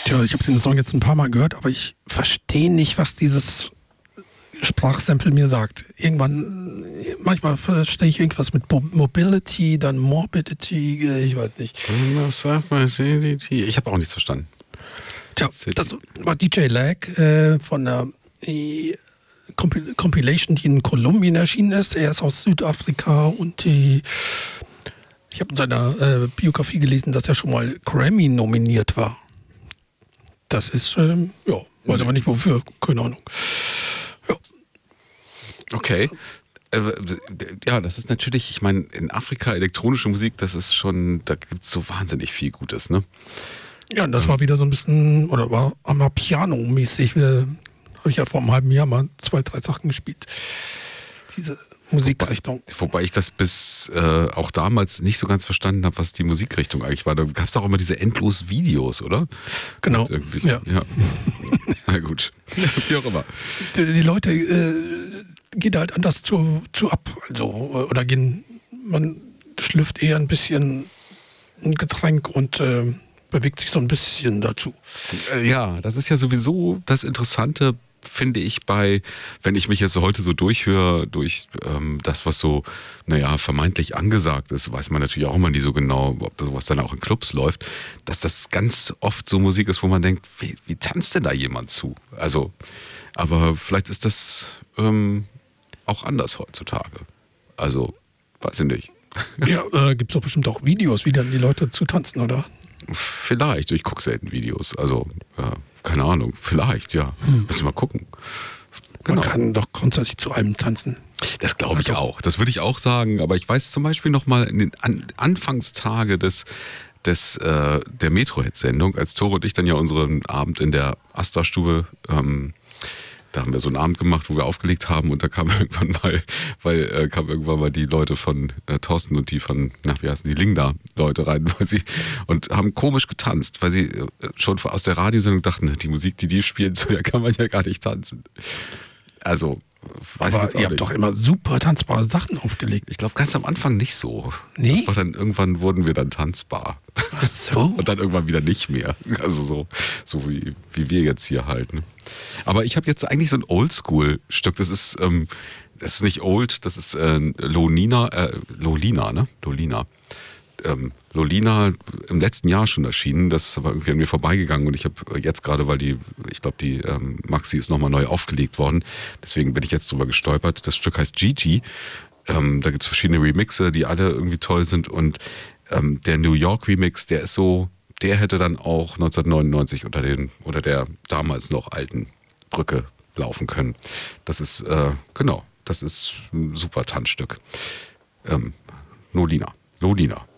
Tja, ich habe den Song jetzt ein paar Mal gehört, aber ich verstehe nicht, was dieses Sprachsample mir sagt. Manchmal verstehe ich irgendwas mit Mobility, dann Morbidity, ich weiß nicht. Ich habe auch nichts verstanden. Tja, das war DJ Lag von der Compilation, die in Kolumbien erschienen ist. Er ist aus Südafrika und ich habe in seiner Biografie gelesen, dass er schon mal Grammy nominiert war. Das ist, weiß aber nicht wofür, keine Ahnung. Ja. Okay. Ja, das ist natürlich, ich meine, in Afrika elektronische Musik, das ist schon, da gibt es so wahnsinnig viel Gutes, ne? Ja, und das war wieder so ein bisschen, oder war Amapiano-mäßig. Habe ich ja vor einem halben Jahr mal 2, 3 Sachen gespielt. Diese Musikrichtung. Wobei ich das bis auch damals nicht so ganz verstanden habe, was die Musikrichtung eigentlich war. Da gab es auch immer diese endlos Videos, oder? Genau. Ja. Na gut. Wie auch immer. Die Leute gehen halt anders zu ab. Also, oder man schlürft eher ein bisschen ein Getränk und bewegt sich so ein bisschen dazu. Ja, das ist ja sowieso das Interessante, finde ich, wenn ich mich jetzt heute so durchhöre, durch das, was so, vermeintlich angesagt ist, weiß man natürlich auch immer nie so genau, ob das sowas dann auch in Clubs läuft, dass das ganz oft so Musik ist, wo man denkt, wie tanzt denn da jemand zu? Also, aber vielleicht ist das auch anders heutzutage. Also, weiß ich nicht. Ja, gibt es doch bestimmt auch Videos, wie dann die Leute zu tanzen, oder? Vielleicht, ich gucke selten Videos, also keine Ahnung, vielleicht, ja. Müssen wir mal gucken. Genau. Man kann doch grundsätzlich zu allem tanzen. Das glaube ich auch, das würde ich auch sagen, aber ich weiß zum Beispiel noch mal in den Anfangstage der Metro-Hit-Sendung, als Tore und ich dann ja unseren Abend in der Astra-Stube da haben wir so einen Abend gemacht, wo wir aufgelegt haben und da kam irgendwann mal die Leute von Thorsten und die von, wie heißen die, Lingda-Leute rein, und haben komisch getanzt, weil sie schon aus der Radiosendung dachten, die Musik, die spielen, so, da kann man ja gar nicht tanzen. Also, weiß ich jetzt auch ihr habt nicht. doch immer super tanzbare Sachen aufgelegt. Ich glaube, ganz am Anfang nicht so. Nee? Das war dann, irgendwann wurden wir dann tanzbar. Ach so. Und dann irgendwann wieder nicht mehr. Also so wie wir jetzt hier halt. Ne? Aber ich habe jetzt eigentlich so ein Oldschool-Stück. Das ist nicht old, das ist Lolina, ne? Lolina im letzten Jahr schon erschienen, das ist aber irgendwie an mir vorbeigegangen und ich habe jetzt gerade, weil die Maxi ist nochmal neu aufgelegt worden, deswegen bin ich jetzt drüber gestolpert. Das Stück heißt Gigi, da gibt es verschiedene Remixe, die alle irgendwie toll sind und der New York Remix, der ist so, der hätte dann auch 1999 unter der damals noch alten Brücke laufen können. Das ist, das ist ein super Tanzstück. Lolina.